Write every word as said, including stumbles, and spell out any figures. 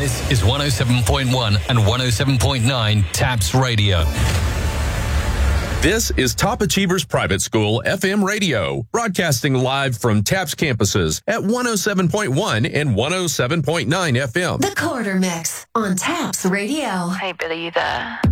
This is one oh seven point one and one oh seven point nine TAPS Radio. This is Top Achievers Private School F M Radio, broadcasting live from TAPS campuses at one oh seven point one and one oh seven point nine F M. The Quarter Mix on TAPS Radio. Hey, Billy, you there?